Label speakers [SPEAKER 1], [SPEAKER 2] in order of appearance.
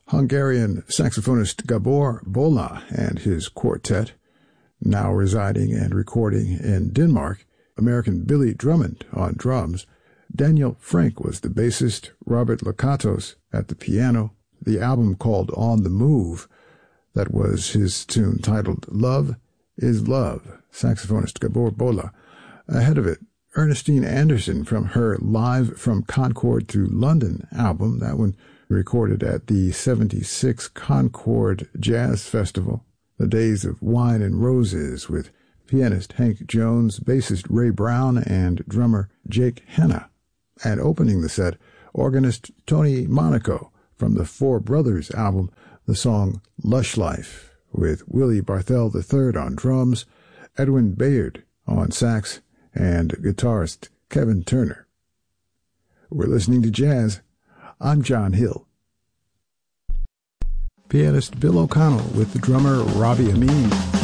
[SPEAKER 1] Hungarian saxophonist Gabor Bola and his quartet, now residing and recording in Denmark, American Billy Drummond on drums. Daniel Frank was the bassist, Robert Lakatos at the piano. The album called On the Move, that was his tune titled Love is Love, saxophonist Gabor Bola. Ahead of it, Ernestine Anderson from her Live from Concord to London album, that one recorded at the 76 Concord Jazz Festival. The Days of Wine and Roses with pianist Hank Jones, bassist Ray Brown, and drummer Jake Hanna. And opening the set, organist Tony Monaco from the Four Brothers album, the song Lush Life, with Willie Barthel III on drums, Edwin Bayard on sax, and guitarist Kevin Turner. We're listening to jazz. I'm John Hill. Pianist Bill O'Connell with the drummer Robbie Amine.